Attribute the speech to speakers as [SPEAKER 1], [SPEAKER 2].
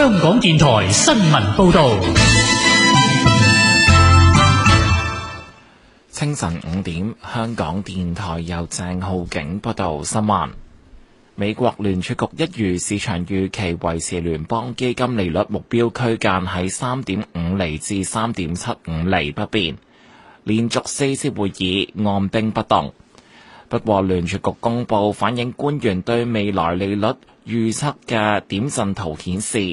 [SPEAKER 1] 香港電台新聞報道。
[SPEAKER 2] 清晨5點，香港電台由鄭浩景報道新聞。美國聯儲局一如市場預期，維持聯邦基金利率目標區間喺3.5厘至3.75厘不變，連續4次會議按兵不動。不過聯儲局公佈反映官員對未來利率預測嘅點陣圖顯示，